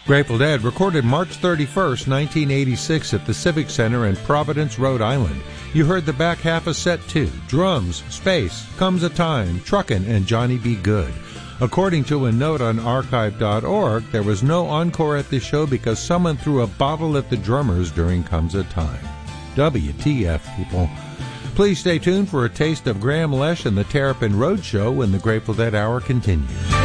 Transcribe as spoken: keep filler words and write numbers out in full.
Grateful Dead recorded March thirty-first, nineteen eighty-six at the Civic Center in Providence, Rhode Island. You heard the back half of set two, drums, space, Comes a Time, Truckin', and Johnny B. Good. According to a note on archive dot org, there was no encore at the show because someone threw a bottle at the drummers during Comes a Time. W T F, people. Please stay tuned for a taste of Graham Lesh and the Terrapin Roadshow when the Grateful Dead Hour continues.